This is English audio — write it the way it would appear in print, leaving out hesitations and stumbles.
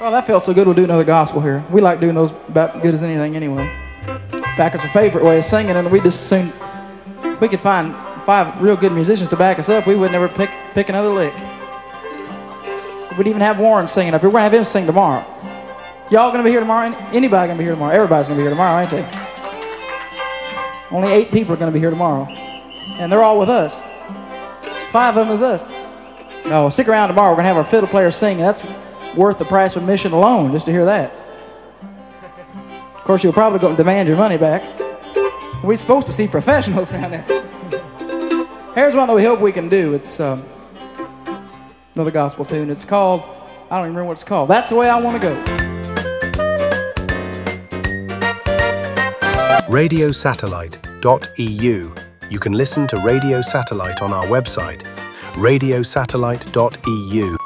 Well, that felt so good, we'll do another gospel here. We like doing those about as good as anything anyway. In fact, it's our favorite way of singing, and we just assumed if we could find 5 real good musicians to back us up, we would never pick another lick. We'd even have Warren singing up here. We're going to have him sing tomorrow. Y'all going to be here tomorrow? Anybody going to be here tomorrow? Everybody's going to be here tomorrow, ain't they? Only 8 people are going to be here tomorrow. And they're all with us. 5 of them is us. No, stick around tomorrow. We're going to have our fiddle player sing. That's worth the price of admission alone, just to hear that. Of course, you'll probably go and demand your money back. We're supposed to see professionals down there. Here's one that we hope we can do. It's another gospel tune. It's called, I don't even remember what it's called. That's the Way I Want to Go. Radiosatellite.eu. You can listen to Radio Satellite on our website, radiosatellite.eu.